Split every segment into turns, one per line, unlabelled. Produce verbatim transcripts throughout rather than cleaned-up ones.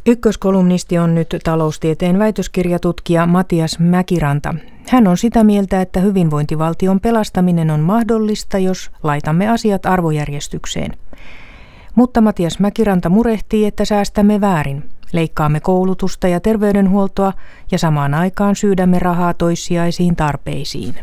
Ykköskolumnisti on nyt taloustieteen väitöskirjatutkija Matias Mäkiranta. Hän on sitä mieltä, että hyvinvointivaltion pelastaminen on mahdollista, jos laitamme asiat arvojärjestykseen. Mutta Matias Mäkiranta murehtii, että säästämme väärin. Leikkaamme koulutusta ja terveydenhuoltoa ja samaan aikaan syydämme rahaa toissijaisiin tarpeisiin.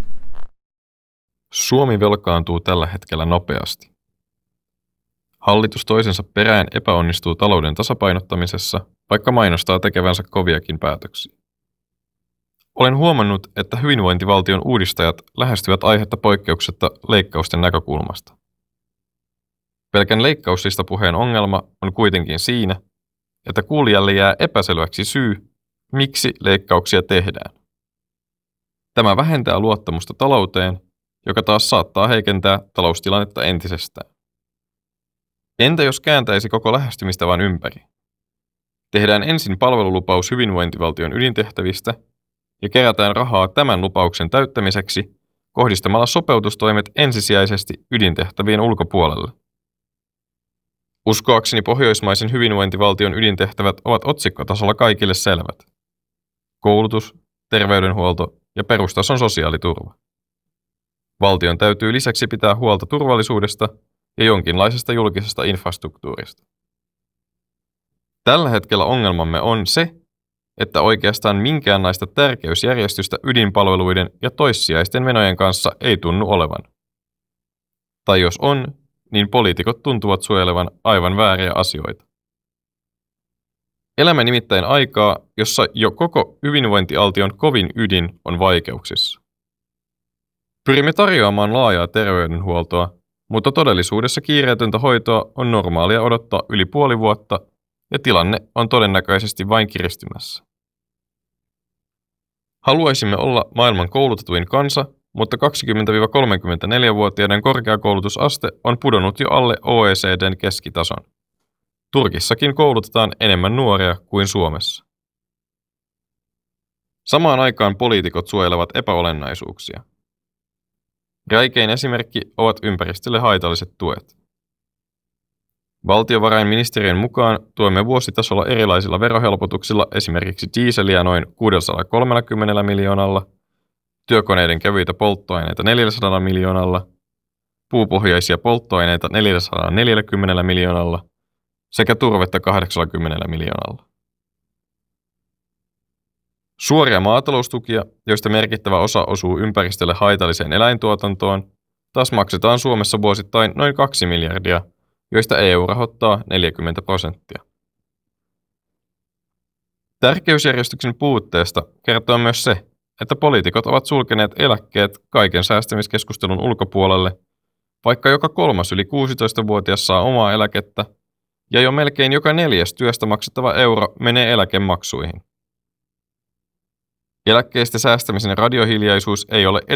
Suomi velkaantuu tällä hetkellä nopeasti. Hallitus toisensa perään epäonnistuu talouden tasapainottamisessa, vaikka mainostaa tekevänsä koviakin päätöksiä. Olen huomannut, että hyvinvointivaltion uudistajat lähestyvät aihetta poikkeuksetta leikkausten näkökulmasta. Pelkän leikkauslistapuheen ongelma on kuitenkin siinä, että kuulijalle jää epäselväksi syy, miksi leikkauksia tehdään. Tämä vähentää luottamusta talouteen, joka taas saattaa heikentää taloustilannetta entisestään. Entä jos kääntäisi koko lähestymistavan ympäri? Tehdään ensin palvelulupaus hyvinvointivaltion ydintehtävistä ja kerätään rahaa tämän lupauksen täyttämiseksi kohdistamalla sopeutustoimet ensisijaisesti ydintehtävien ulkopuolelle. Uskoakseni pohjoismaisen hyvinvointivaltion ydintehtävät ovat otsikkotasolla kaikille selvät. Koulutus, terveydenhuolto ja perustason sosiaaliturva. Valtion täytyy lisäksi pitää huolta turvallisuudesta ja jonkinlaisesta julkisesta infrastruktuurista. Tällä hetkellä ongelmamme on se, että oikeastaan minkäänlaista tärkeysjärjestystä ydinpalveluiden ja toissijaisten menojen kanssa ei tunnu olevan. Tai jos on, niin poliitikot tuntuvat suojelevan aivan vääriä asioita. Elämme nimittäin aikaa, jossa jo koko hyvinvointialtion kovin ydin on vaikeuksissa. Pyrimme tarjoamaan laajaa terveydenhuoltoa, mutta todellisuudessa kiireetöntä hoitoa on normaalia odottaa yli puoli vuotta ja tilanne on todennäköisesti vain kiristymässä. Haluaisimme olla maailman koulutetuin kansa, mutta kaksikymmentä–kolmekymmentäneljä-vuotiaiden korkeakoulutusaste on pudonnut jo alle O E C D:n keskitason. Turkissakin koulutetaan enemmän nuoria kuin Suomessa. Samaan aikaan poliitikot suojelevat epäolennaisuuksia. Räikein esimerkki ovat ympäristölle haitalliset tuet. Valtiovarainministeriön mukaan tuemme vuositasolla erilaisilla verohelpotuksilla esimerkiksi diiseliä noin kuusisataakolmekymmentä miljoonalla, työkoneiden kevyitä polttoaineita neljäsataa miljoonalla, puupohjaisia polttoaineita neljäsataaneljäkymmentä miljoonalla sekä turvetta kahdeksankymmentä miljoonalla. Suoria maataloustukia, joista merkittävä osa osuu ympäristölle haitalliseen eläintuotantoon, taas maksetaan Suomessa vuosittain noin kaksi miljardia, joista E U rahoittaa neljäkymmentä prosenttia. Tärkeysjärjestyksen puutteesta kertoo myös se, että poliitikot ovat sulkeneet eläkkeet kaiken säästämiskeskustelun ulkopuolelle, vaikka joka kolmas yli kuusitoistavuotias saa omaa eläkettä ja jo melkein joka neljäs työstä maksettava euro menee eläkemaksuihin. Eläkkeistä säästämisen radiohiljaisuus ei ole